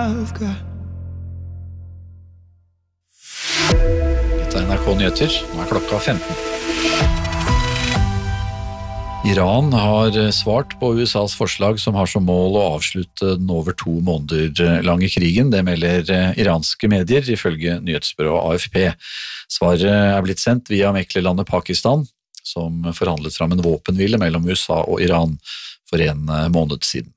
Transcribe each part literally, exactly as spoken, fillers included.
I've got. Dette er N R K Nyheter, nå er klokka femten. Iran har svart på U S A's forslag som har som mål å avslutte den over to måneder lange krigen. Det melder iranske medier ifølge nyhetsbyrået A F P. Svaret er blitt sendt via meklerlandet Pakistan, som forhandlet fram en våpenhvile mellom U S A og Iran for en måned siden.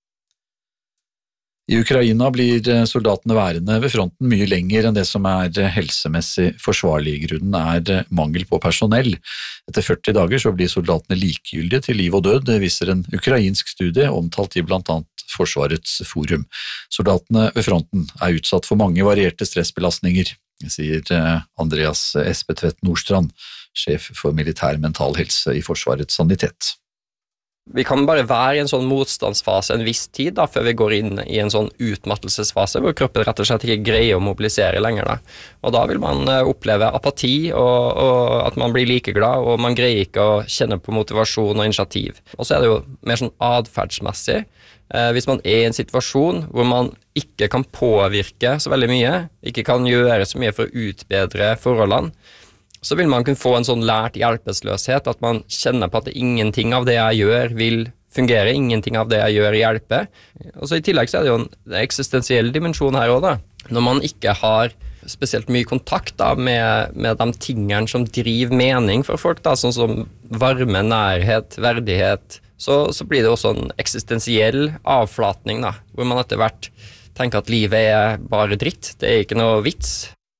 I Ukraina blir soldatene værende ved fronten mye lenger enn det som er helsemessig forsvarlig. Grunnen er mangel på personell. Etter førti dager så blir soldatene likegyldige til liv og død, det viser en ukrainsk studie omtalt i blant annet Forsvarets forum. Soldatene ved fronten er utsatt for mange varierte stressbelastninger, sier Andreas Espetvedt Nordstrand, sjef for militær mental helse i Forsvarets sanitet. Vi kan bare være i en sånn motstandsfase en viss tid da, før vi går inn i en sånn utmattelsesfase hvor kroppen rett og slett ikke greier å mobilisere lenger. Da. Og da vil man oppleve apati og, og at man blir likeglad, og man greier ikke å kjenne på motivasjon og initiativ. Og så er det jo mer sånn adferdsmessig. Eh, hvis man er i en situasjon hvor man ikke kan påvirke så veldig mye, ikke kan gjøre så mye for å utbedre forholdene, så vil man kunne få en sånn lært hjelpeløshet, at man kjenner på at ingenting av det jeg gjør vil fungere, ingenting av det jeg gjør hjelper. Og så i tillegg så er det jo en eksistensiell dimensjon her også da. Når man ikke har spesielt mye kontakt da, med, med de tingene som driver mening for folk, da, sånn som varme, nærhet, verdighet, så, så blir det også en eksistensiell avflatning da, hvor man etter hvert tenker at livet er bare dritt, det er ikke noe vits.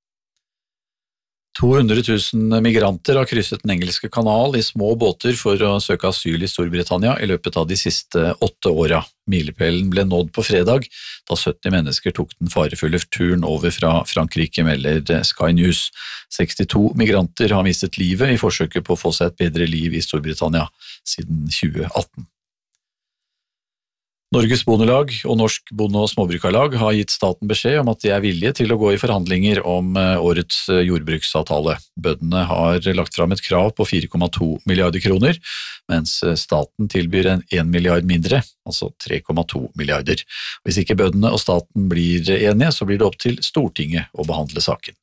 to hundre tusen migranter har krysset den engelske kanal i små båter for å søke asyl i Storbritannia i løpet av de siste åtte åra. Milepælen ble nådd på fredag, da sytti mennesker tok den farefulle turen over fra Frankrike, melder Sky News. sekstito migranter har mistet livet i forsøket på å få seg et bedre liv i Storbritannia siden tjue atten. Norges Bondelag og Norsk Bonde- og Småbrukarlag har gitt staten beskjed om at de er villige til å gå i forhandlinger om årets jordbruksavtale. Bøndene har lagt fram et krav på fire komma to milliarder kroner, mens staten tilbyr en én milliard mindre, altså tre komma to milliarder. Hvis ikke bøndene og staten blir enige, så blir det opp til Stortinget å behandle saken.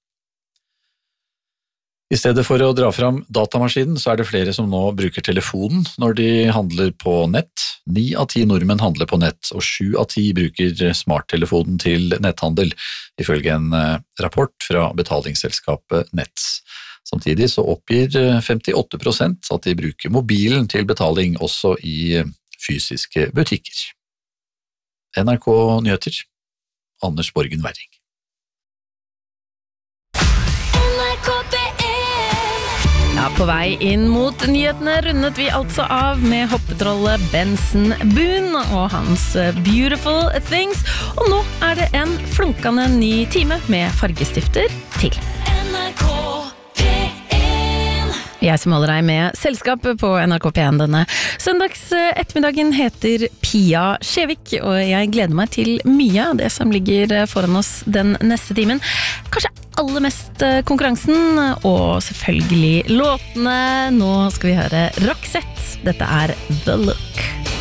I stedet for å dra fram datamaskinen, så er det flere som nå bruker telefonen når de handler på nett. Ni av ti nordmenn handler på nett, og sju av ti bruker smarttelefonen til netthandel, ifølge en rapport fra betalingsselskapet Nets. Samtidig så oppgir femtiåtte prosent at de bruker mobilen til betaling også i fysiske butikker. N R K Nyheter, Anders Borgen Werring. Ja, på vei inn mot nyhetene rundet vi altså av med hoppetrollet Benson Boone og hans Beautiful Things. Og nå er det en flunkende ny time med fargestifter til. N R K P én. Jeg som holder deg med selskap på N R K P én denne søndags ettermiddagen heter Pia Skjevik, og jeg gleder meg til mye av det som ligger foran oss den neste timen. Kanskje aller mest konkurransen, og selvfølgelig låtene. Nå skal vi høre Roxette. Dette er The Look.